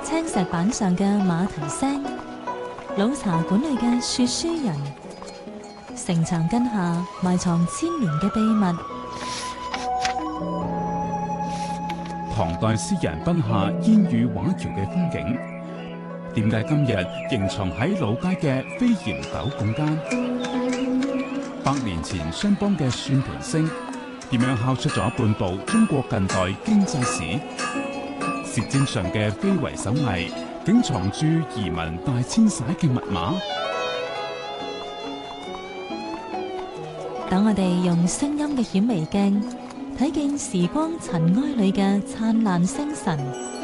青石板上嘅馬蹄聲，老茶館裏嘅說書人，城牆根下埋藏千年嘅秘密。 唐代詩人筆下煙雨畫橋嘅風景，點解今日仍藏喺老街嘅飛檐斗拱間？100年前商幫嘅算盤聲，點樣敲出咗半部中國近代經濟史？舌尖上嘅非遺手藝，竟藏住移民大遷徙嘅密碼。 等我哋用聲音嘅顯微鏡，睇見時光塵埃裏嘅燦爛星辰。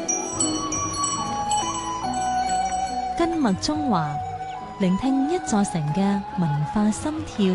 根脈中華，聆聽一座城嘅文化心跳。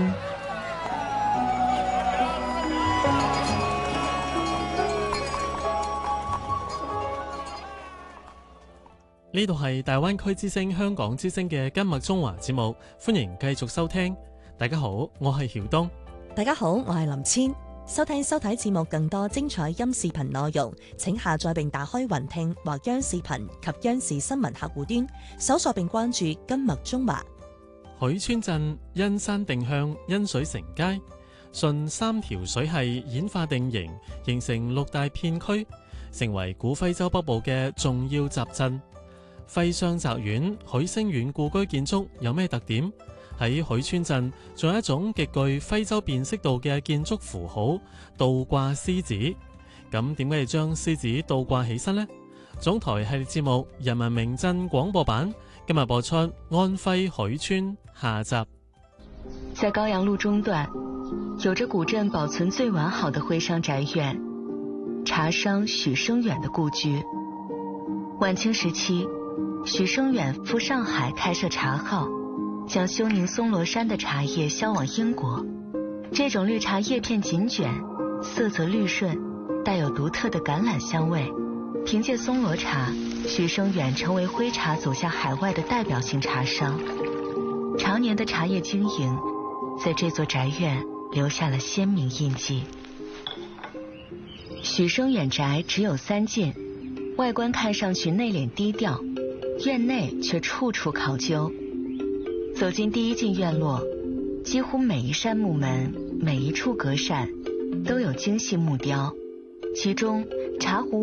呢度係大灣區之聲香港之聲嘅根脈中華節目，歡迎繼續收聽。大家好，我係曉東。 大家好，我係林千。收聽收睇節目更多精彩音視頻內容，請下載並打開雲聽或央視頻及央視新聞客戶端，搜索並關注根脈中華。 許村鎮因山定向，因水成街，順3條水系演化定型，形成6大片區，成為古徽州北部嘅重要集鎮。徽商宅院、許星苑故居建築有咩特點？喺許村鎮仲有一種極具徽州辨識度嘅建築符號——倒掛獅子。咁點解要將獅子倒掛起身呢？總台系列節目《人民名鎮廣播版》今日播出安徽許村下集。 在高陽路中段，有着古鎮保存最完好的徽商宅院，茶商許生遠的故居。晚清時期，許生遠赴上海開設茶號，將休寧松羅山的茶葉銷往英國。這種綠茶葉片緊捲，色澤綠順，帶有獨特的橄欖香味。憑借松羅茶，許生遠成為徽茶走向海外的代表性茶商。常年的茶葉經營，在這座宅院留下了鮮明印記。許生遠宅只有3進，外觀看上去內斂低調，院內卻處處考究。走進第1進院落，幾乎每一扇木門、每一處隔扇都有精細木雕，其中茶壺